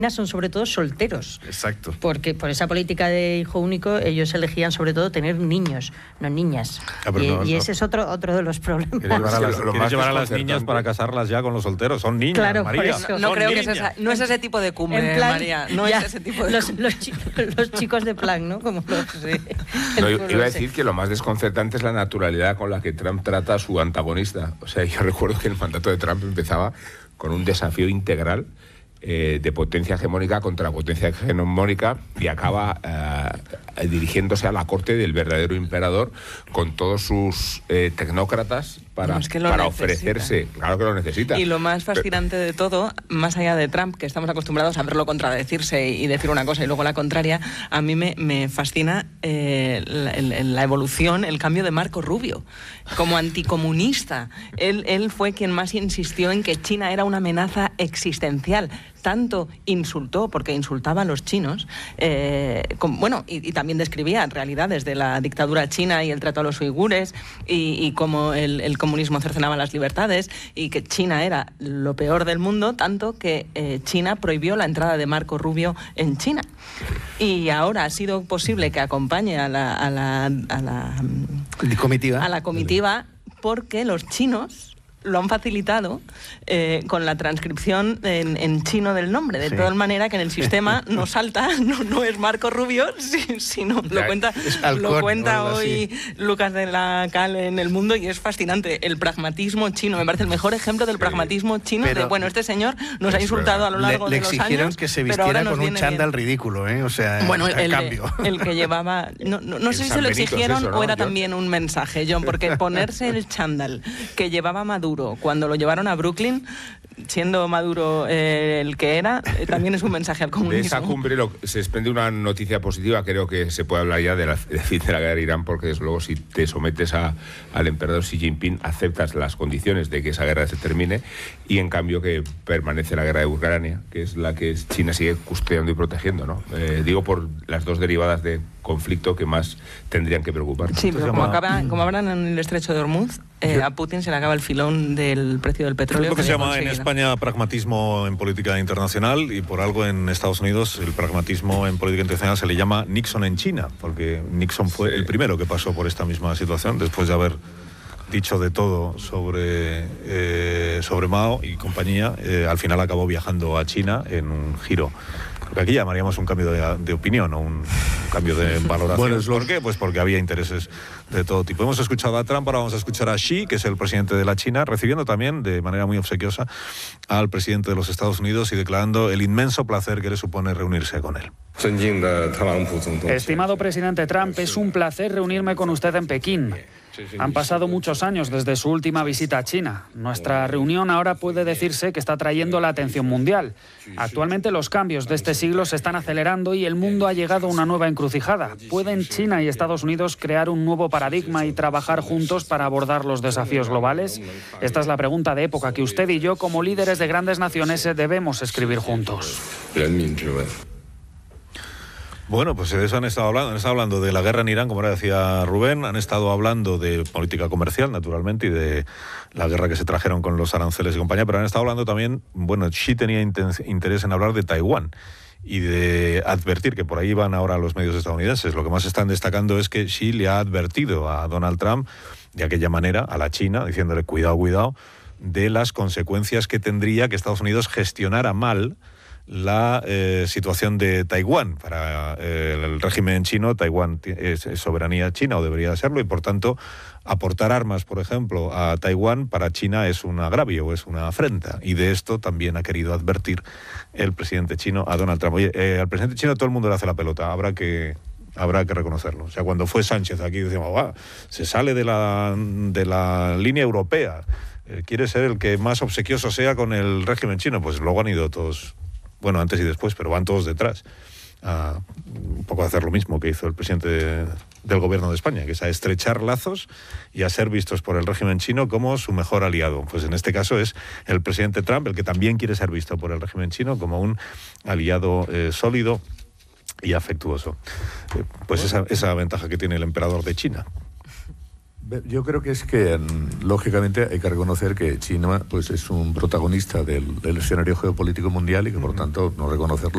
son sobre todo solteros. Exacto. Porque por esa política de hijo único ellos elegían sobre todo tener niños, no niñas. Y ese es otro de los problemas. Quieres llevar a las niñas para casarlas ya con los solteros. Son niñas, claro, María. No creo que no es ese tipo de cumbre, María. No es ese tipo de los chicos de plan, ¿no? Como iba a decir que lo más desconcertante es la naturalidad con la que Trump trata a su antagonista. O sea, yo recuerdo que el mandato de Trump empezaba con un desafío integral de potencia hegemónica contra potencia hegemónica y acaba dirigiéndose a la corte del verdadero emperador con todos sus tecnócratas para ofrecerse. Claro que lo necesita. Y lo más fascinante de todo, más allá de Trump, que estamos acostumbrados a verlo contradecirse y decir una cosa y luego la contraria, a mí me fascina la evolución, el cambio de Marco Rubio como anticomunista. Él fue quien más insistió en que China era una amenaza existencial. Tanto insultó, porque insultaba a los chinos, y también describía realidades de la dictadura china y el trato a los uigures y cómo el comunismo cercenaba las libertades y que China era lo peor del mundo, tanto que China prohibió la entrada de Marco Rubio en China. Y ahora ha sido posible que acompañe a la comitiva porque los chinos lo han facilitado con la transcripción en chino del nombre, de tal manera que en el sistema no salta, no es Marco Rubio, sino lo cuenta hoy Lucas de la Cal en El Mundo, y es fascinante. El pragmatismo chino, me parece el mejor ejemplo del pragmatismo chino, este señor nos ha insultado a lo largo de los años. Le exigieron que se vistiera con un chándal ridículo, o sea, el que llevaba... No sé si se lo exigieron o era también un mensaje, John, porque ponerse el chándal que llevaba Maduro cuando lo llevaron a Brooklyn, siendo Maduro el que era, también es un mensaje al comunismo. De esa cumbre se desprende una noticia positiva. Creo que se puede hablar ya del fin de la guerra de Irán, porque desde luego si te sometes al emperador Xi Jinping aceptas las condiciones de que esa guerra se termine, y en cambio que permanece la guerra de Ucrania, que es la que China sigue custodiando y protegiendo, ¿no? Digo por las dos derivadas de conflicto que más tendrían que preocupar. Sí, pero como hablan en el estrecho de Hormuz, a Putin se le acaba el filón del precio del petróleo. Es lo que se llama en España pragmatismo en política internacional, y por algo en Estados Unidos el pragmatismo en política internacional se le llama Nixon en China, porque Nixon fue el primero que pasó por esta misma situación, después de haber dicho de todo sobre Mao y compañía. Al final acabó viajando a China en un giro que aquí llamaríamos un cambio de opinión o un cambio de valoración. ¿Por qué? Pues porque había intereses de todo tipo. Hemos escuchado a Trump, ahora vamos a escuchar a Xi, que es el presidente de la China, recibiendo también de manera muy obsequiosa al presidente de los Estados Unidos y declarando el inmenso placer que le supone reunirse con él. Estimado presidente Trump, es un placer reunirme con usted en Pekín. Han pasado muchos años desde su última visita a China. Nuestra reunión ahora puede decirse que está trayendo la atención mundial. Actualmente los cambios de este siglo se están acelerando y el mundo ha llegado a una nueva encrucijada. ¿Pueden China y Estados Unidos crear un nuevo paradigma y trabajar juntos para abordar los desafíos globales? Esta es la pregunta de época que usted y yo, como líderes de grandes naciones, debemos escribir juntos. Bueno, pues de eso han estado hablando de la guerra en Irán, como ahora decía Rubén, han estado hablando de política comercial, naturalmente, y de la guerra que se trajeron con los aranceles y compañía, pero han estado hablando también, Xi tenía interés en hablar de Taiwán y de advertir, que por ahí van ahora los medios estadounidenses. Lo que más están destacando es que Xi le ha advertido a Donald Trump, de aquella manera, a la China, diciéndole cuidado, de las consecuencias que tendría que Estados Unidos gestionara mal la situación de Taiwán. Para el régimen chino, Taiwán es soberanía china, o debería serlo, y por tanto aportar armas, por ejemplo, a Taiwán para China es un agravio, es una afrenta, y de esto también ha querido advertir el presidente chino a Donald Trump. Oye, al presidente chino todo el mundo le hace la pelota, habrá que reconocerlo. O sea, cuando fue Sánchez aquí decíamos, se sale de la línea europea, quiere ser el que más obsequioso sea con el régimen chino. Pues luego han ido todos, antes y después, pero van todos detrás a un poco a hacer lo mismo que hizo el presidente del gobierno de España, que es a estrechar lazos y a ser vistos por el régimen chino como su mejor aliado. Pues en este caso es el presidente Trump el que también quiere ser visto por el régimen chino como un aliado sólido y afectuoso. Pues esa ventaja que tiene el emperador de China. Yo creo que lógicamente hay que reconocer que China pues es un protagonista del escenario geopolítico mundial, y que por tanto no reconocerlo